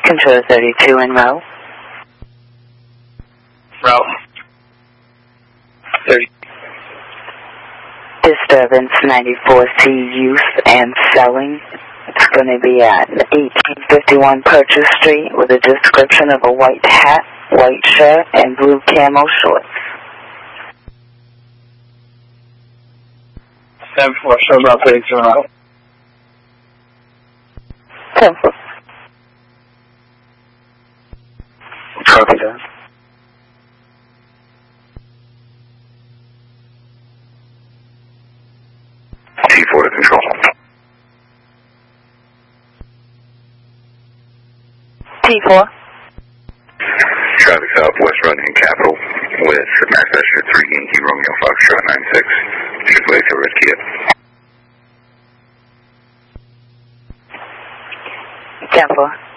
Control 32 en route. Route 30. Disturbance 94C use and selling. It's going to be at 1851 Purchase Street with a description of a white hat, white shirt, and blue camo shorts. 10-4, show about 32 en route. 10-4. Copy that. T4 to control. T4. Traffic Southwest running Capital with Manchester 3 Yankee Romeo Foxtrot 96. Should wait for Red Kia. 10-4.